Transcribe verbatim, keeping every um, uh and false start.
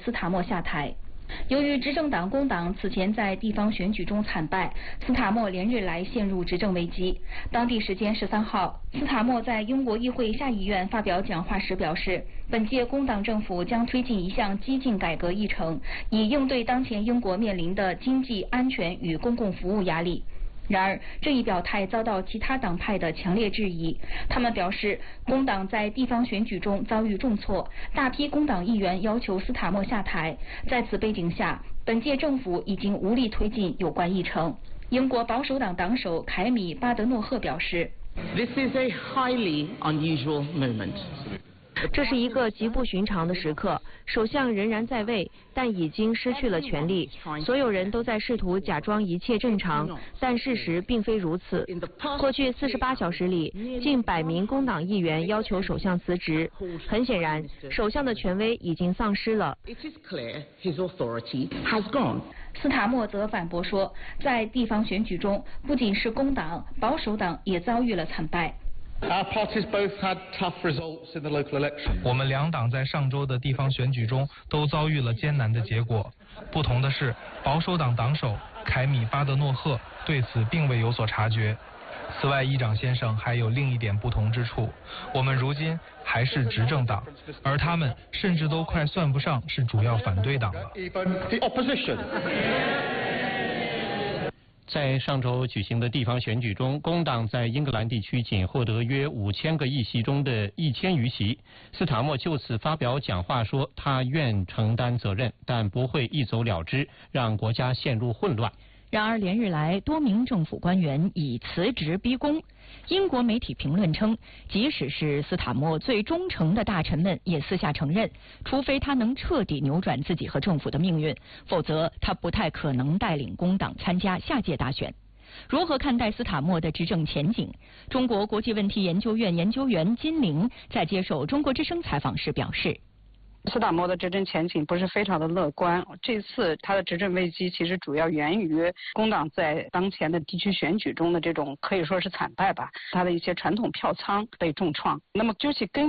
斯塔默下台。由于执政党工党此前在地方选举中惨败，斯塔默连日来陷入执政危机。当地时间十三号，斯塔默在英国议会下议院发表讲话时表示，本届工党政府将推进一项激进改革议程，以应对当前英国面临的经济、安全与公共服务压力。然而，这一表态遭到其他党派的强烈质疑。他们表示，工党在地方选举中遭遇重挫，大批工党议员要求斯塔默下台。在此背景下，本届政府已经无力推进有关议程。英国保守党党首凯米·巴德诺赫表示 ：“This is a highly unusual moment.” 这是一个极不寻常的时刻，首相仍然在位，但已经失去了权力。所有人都在试图假装一切正常，但事实并非如此。过去四十八小时里，近百名工党议员要求首相辞职。很显然，首相的权威已经丧失了。 斯塔默则反驳说，在地方选举中，不仅是工党，保守党也遭遇了惨败。 我们两党在上周的地方选举中都遭遇了艰难的结果。不同的是，保守党党首凯米·巴德诺赫对此并未有所察觉。此外，议长先生还有另一点不同之处：我们如今还是执政党，而他们甚至都快算不上是主要反对党了。 在上周举行的地方选举中，工党在英格兰地区仅获得约五千个议席中的一千余席。斯塔默就此发表讲话说，他愿承担责任，但不会一走了之，让国家陷入混乱。 然而，连日来，多名政府官员以辞职逼宫。英国媒体评论称，即使是斯塔默最忠诚的大臣们也私下承认，除非他能彻底扭转自己和政府的命运，否则他不太可能带领工党参加下届大选。如何看待斯塔默的执政前景？中国国际问题研究院研究员金玲在接受中国之声采访时表示， 斯塔默的执政前景不是非常的乐观。这次他的执政危机其实主要源于工党在当前的地区选举中的这种可以说是惨败吧，他的一些传统票仓被重创。那么究其根